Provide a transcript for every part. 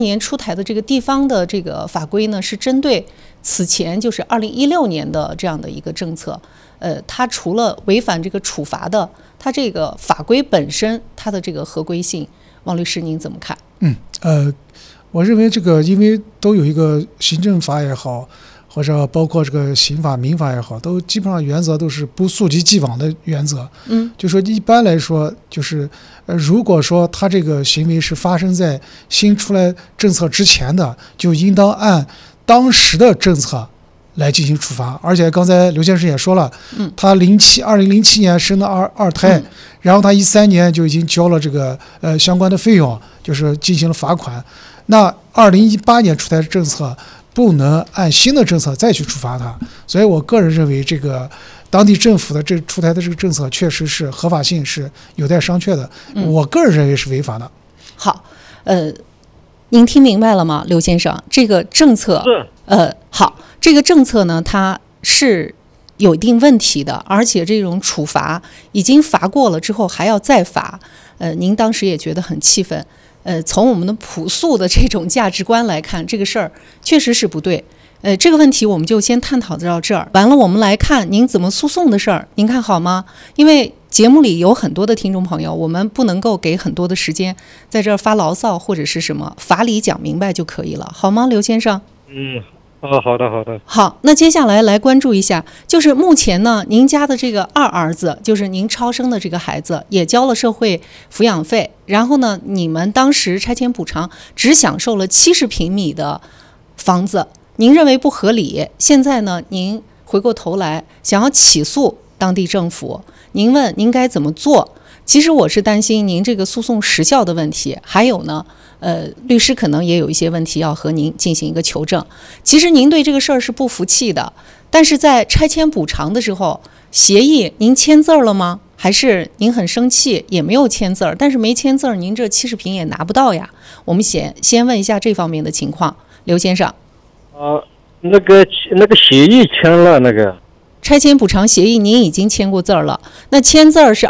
年出台的这个地方的这个法规呢，是针对此前就是2016年的这样的一个政策。它除了违反这个处罚的，它这个法规本身它的这个合规性，王律师您怎么看？ 我认为这个因为都有一个行政法也好，或者包括这个刑法、民法也好，都基本上原则都是不溯及既往的原则。就说一般来说，就是如果说他这个行为是发生在新出来政策之前的，就应当按当时的政策来进行处罚。而且刚才刘先生也说了，他2007年生的二胎，然后他13年就已经交了这个相关的费用，就是进行了罚款。那2018年出台的政策不能按新的政策再去处罚他，所以我个人认为这个当地政府的这出台的这个政策确实是合法性是有待商榷的，我个人认为是违法的。 好，您听明白了吗，刘先生？这个政策，好，这个政策呢，它是有一定问题的，而且这种处罚已经罚过了之后还要再罚，您当时也觉得很气愤。从我们的朴素的这种价值观来看，这个事儿确实是不对。这个问题我们就先探讨到这儿。完了，我们来看您怎么诉讼的事儿，您看好吗？因为节目里有很多的听众朋友，我们不能够给很多的时间在这儿发牢骚或者是什么，法理讲明白就可以了，好吗，刘先生？ 好的。 好，那接下来来关注一下，就是目前呢，您家的这个二儿子，就是您超生的这个孩子，也交了社会抚养费，然后呢，你们当时拆迁补偿只享受了70平米的房子，您认为不合理，现在呢，您回过头来想要起诉当地政府，您问您该怎么做？其实我是担心您这个诉讼时效的问题，还有呢，律师可能也有一些问题要和您进行一个求证。其实您对这个事儿是不服气的，但是在拆迁补偿的时候，协议您签字了吗？还是您很生气也没有签字儿？但是没签字儿，您这70平也拿不到呀。我们先问一下这方面的情况，刘先生。 那个协议签了那个。 拆迁补偿协议您已经签过字儿了，那签字儿是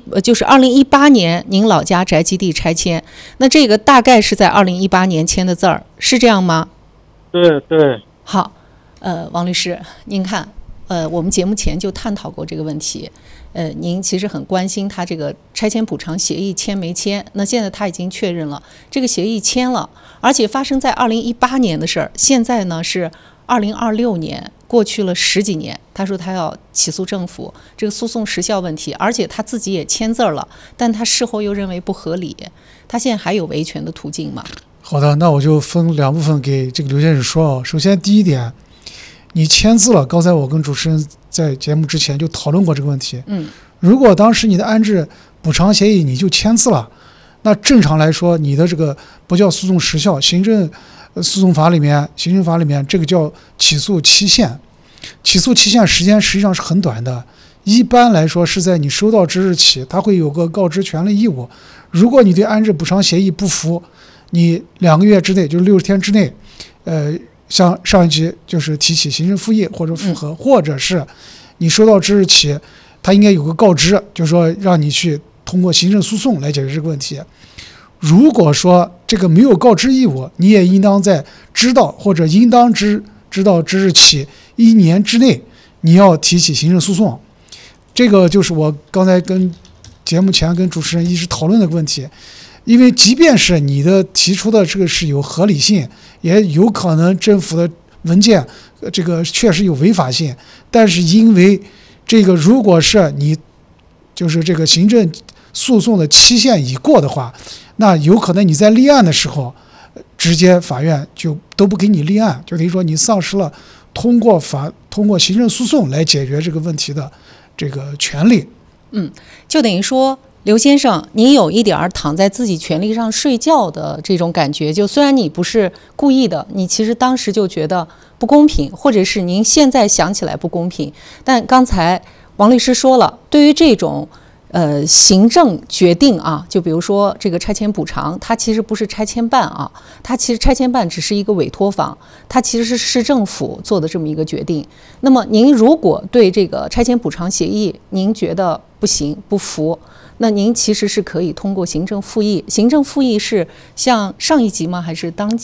2018年您老家宅基地拆迁，那这个大概是在2018年签的字儿，是这样吗？ 对。 好，王律师，您看，我们节目前就探讨过这个问题，您其实很关心他这个拆迁补偿协议签没签，那现在他已经确认了这个协议签了，而且发生在2018年的事儿，现在呢是2026年。过去了10几年，他说他要起诉政府，这个诉讼时效问题，而且他自己也签字了，但他事后又认为不合理，他现在还有维权的途径吗？ 好的，那我就分2部分给这个刘先生说。首先第一点，你签字了，刚才我跟主持人在节目之前就讨论过这个问题。如果当时你的安置补偿协议你就签字了，那正常来说你的这个不叫诉讼时效，行政诉讼法里面、行政法里面这个叫起诉期限，起诉期限时间实际上是很短的，一般来说是在你收到之日起，它会有个告知权利义务。如果你对安置补偿协议不服，你2个月之内，就是60天之内，像上一级就是提起行政复议或者复核，或者是你收到之日起，它应该有个告知，就是说让你去通过行政诉讼来解决这个问题。如果说这个没有告知义务，你也应当在知道或者应当知道之日起1年之内，你要提起行政诉讼。这个就是我刚才跟节目前跟主持人一直讨论的问题。因为即便是你的提出的这个是有合理性，也有可能政府的文件这个确实有违法性，但是因为这个如果是你就是这个行政诉讼的期限已过的话，那有可能你在立案的时候，直接法院就都不给你立案，就等于说你丧失了通过行政诉讼来解决这个问题的这个权利。 就等于说刘先生，你有一点躺在自己权利上睡觉的这种感觉，就虽然你不是故意的，你其实当时就觉得不公平，或者是您现在想起来不公平，但刚才王律师说了，对于这种行政决定啊，就比如说这个拆迁补偿，它其实不是拆迁办啊，它其实拆迁办只是一个委托方，它其实是市政府做的这么一个决定。那么您如果对这个拆迁补偿协议您觉得不行不服，那您其实是可以通过行政复议。行政复议是像上一级吗？还是当